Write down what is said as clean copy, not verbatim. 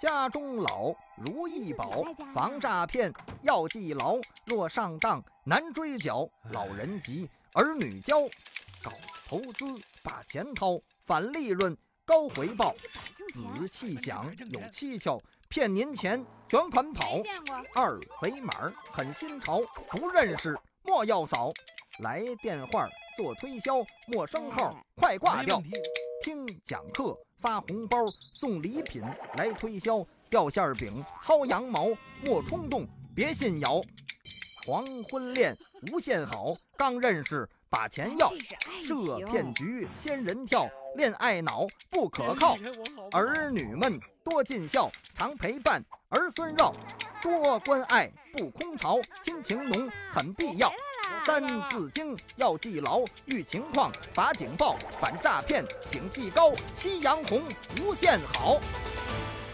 家中老如意宝，防诈骗要记牢。若上当难追缴，老人急儿女教。搞投资把钱掏，反利润高回报。仔细想有蹊跷，骗您钱卷款跑。二维码很新潮，不认识莫要扫。来电话做推销，陌生号快挂掉。听讲课发红包，送礼品来推销。掉馅饼薅羊毛，莫冲动别信谣。黄昏恋无限好，刚认识把钱要。设骗局仙人跳，恋爱脑不可靠。儿女们多尽孝，常陪伴儿孙绕。多关爱不空巢，亲情浓很必要。三字经要记牢，遇情况把警报，反诈骗警惕高。夕阳红无限好。